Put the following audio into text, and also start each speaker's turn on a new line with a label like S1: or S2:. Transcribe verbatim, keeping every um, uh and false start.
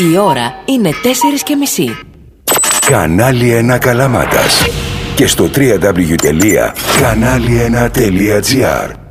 S1: Η ώρα είναι τέσσερις και μισή.
S2: Κανάλι ένα Καλαμάτας. Και στο double-u double-u double-u τελεία κανάλι ένα τελεία τζι άρ.